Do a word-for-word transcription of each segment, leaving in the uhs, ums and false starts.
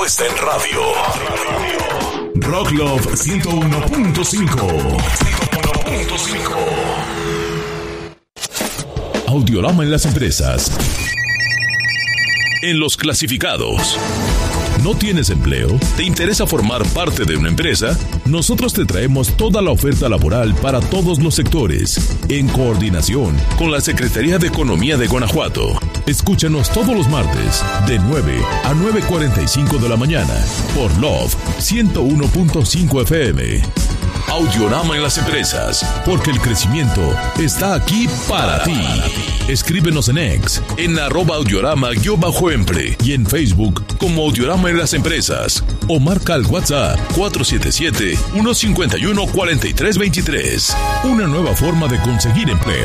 respuesta en radio. Rock Love ciento uno punto cinco. Audiorama en las empresas. En los clasificados. ¿No tienes empleo? ¿Te interesa formar parte de una empresa? Nosotros te traemos toda la oferta laboral para todos los sectores, en coordinación con la Secretaría de Economía de Guanajuato. Escúchanos todos los martes, de nueve a nueve cuarenta y cinco de la mañana, por Love ciento uno punto cinco F M. Audiorama en las empresas, porque el crecimiento está aquí para ti. Escríbenos en X, en arroba audiorama-empre y en Facebook como Audiorama en las empresas. O marca al WhatsApp cuatro siete siete, uno cinco uno, cuatro tres dos tres. Una nueva forma de conseguir empleo.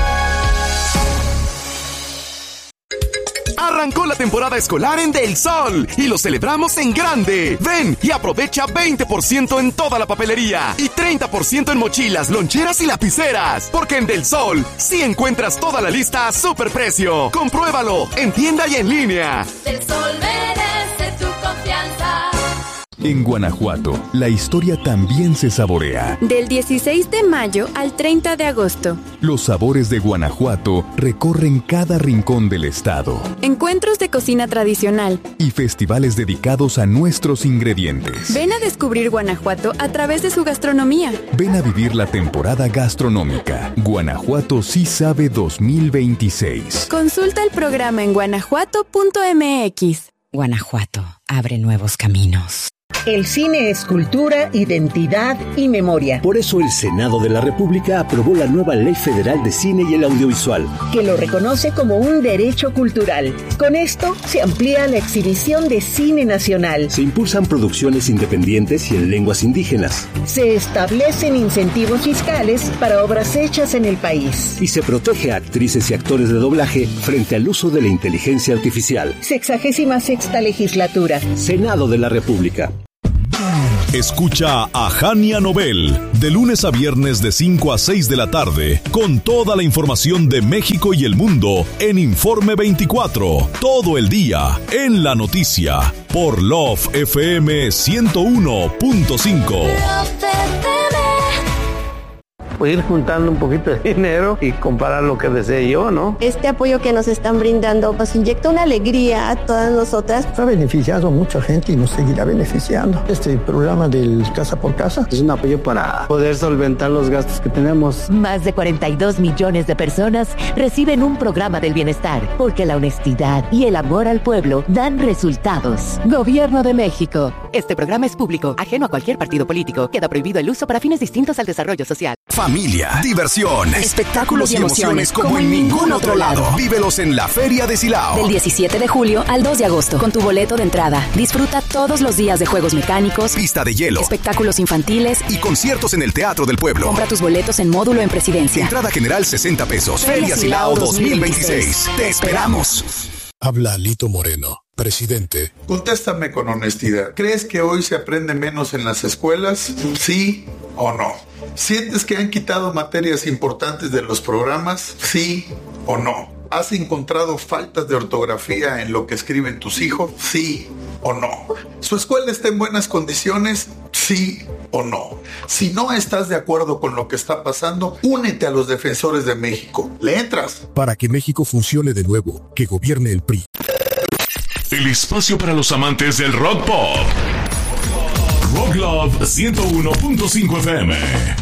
Arrancó la temporada escolar en Del Sol y lo celebramos en grande. Ven y aprovecha veinte por ciento en toda la papelería y treinta por ciento en mochilas, loncheras y lapiceras. Porque en Del Sol sí encuentras toda la lista a superprecio. Compruébalo en tienda y en línea. Del Sol merece tu confianza. En Guanajuato, la historia también se saborea. Del dieciséis de mayo al treinta de agosto. Los sabores de Guanajuato recorren cada rincón del estado. Encuentros de cocina tradicional. Y festivales dedicados a nuestros ingredientes. Ven a descubrir Guanajuato a través de su gastronomía. Ven a vivir la temporada gastronómica. Guanajuato sí sabe dos mil veintiséis. Consulta el programa en guanajuato punto m x. Guanajuato abre nuevos caminos. El cine es cultura, identidad y memoria. Por eso el Senado de la República aprobó la nueva Ley Federal de Cine y el Audiovisual, que lo reconoce como un derecho cultural. Con esto se amplía la exhibición de cine nacional. Se impulsan producciones independientes y en lenguas indígenas. Se establecen incentivos fiscales para obras hechas en el país. Y se protege a actrices y actores de doblaje frente al uso de la inteligencia artificial. Sexagésima sexta legislatura. Senado de la República. Escucha a Jania Nobel de lunes a viernes de cinco a seis de la tarde con toda la información de México y el mundo en Informe veinticuatro, todo el día en la noticia por Love F M ciento uno punto cinco. Pues ir juntando un poquito de dinero y comprar lo que desee yo, ¿no? Este apoyo que nos están brindando nos inyecta una alegría a todas nosotras. Ha beneficiado a mucha gente y nos seguirá beneficiando. Este programa del Casa por Casa es un apoyo para poder solventar los gastos que tenemos. Más de cuarenta y dos millones de personas reciben un programa del bienestar, porque la honestidad y el amor al pueblo dan resultados. Gobierno de México. Este programa es público, ajeno a cualquier partido político. Queda prohibido el uso para fines distintos al desarrollo social. Familia, diversión, espectáculos y emociones como en ningún otro lado. Vívelos en la Feria de Silao. Del diecisiete de julio al dos de agosto, con tu boleto de entrada. Disfruta todos los días de juegos mecánicos, pista de hielo, espectáculos infantiles y conciertos en el Teatro del Pueblo. Compra tus boletos en módulo en Presidencia. Entrada general sesenta pesos. Feria, Feria Silao dos mil veintiséis. Te esperamos. Habla Alito Moreno, presidente. Contéstame con honestidad. ¿Crees que hoy se aprende menos en las escuelas? ¿Sí o no? ¿Sientes que han quitado materias importantes de los programas? ¿Sí o no? ¿Has encontrado faltas de ortografía en lo que escriben tus hijos? ¿Sí o no? ¿Su escuela está en buenas condiciones? ¿Sí o no? Si no estás de acuerdo con lo que está pasando, únete a los defensores de México. ¿Le entras? Para que México funcione de nuevo, que gobierne el P R I. El espacio para los amantes del rock pop. Rock Love ciento uno punto cinco F M.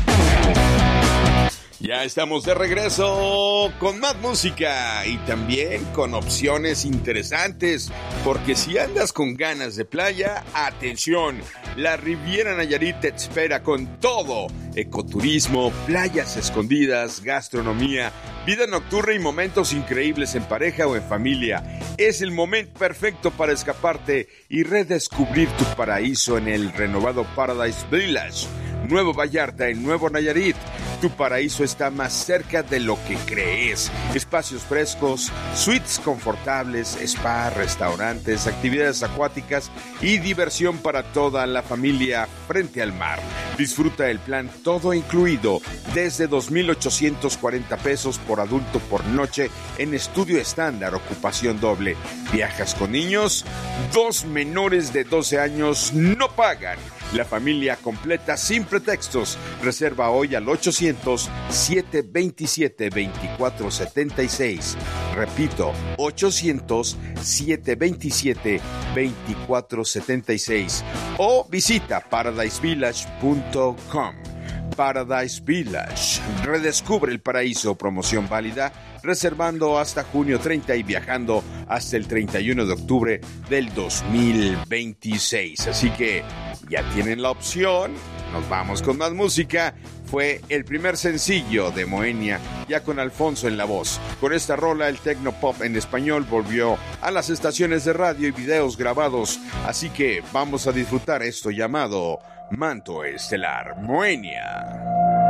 Ya estamos de regreso con más música y también con opciones interesantes, porque si andas con ganas de playa, atención, la Riviera Nayarit te espera con todo: ecoturismo, playas escondidas, gastronomía, vida nocturna y momentos increíbles en pareja o en familia. Es el momento perfecto para escaparte y redescubrir tu paraíso en el renovado Paradise Village, Nuevo Vallarta, en Nuevo Nayarit. Tu paraíso está más cerca de lo que crees. Espacios frescos, suites confortables, spa, restaurantes, actividades acuáticas y diversión para toda la familia frente al mar. Disfruta el plan todo incluido desde dos mil ochocientos cuarenta pesos por adulto por noche en estudio estándar, ocupación doble. ¿Viajas con niños? Dos menores de doce años no pagan. La familia completa sin pretextos. Reserva hoy al ochocientos, siete veintisiete, veinticuatro setenta y seis. Repito, ochocientos, siete veintisiete, veinticuatro setenta y seis. O visita paradise village punto com. Paradise Village. Redescubre el paraíso. Promoción válida reservando hasta junio treinta y viajando hasta el treinta y uno de octubre del dos mil veintiséis. Así que ya tienen la opción. Nos vamos con más música. Fue el primer sencillo de Moenia, ya con Alfonso en la voz. Con esta rola, el tecnopop en español volvió a las estaciones de radio y videos grabados. Así que vamos a disfrutar esto llamado Manto Estelar, Moenia.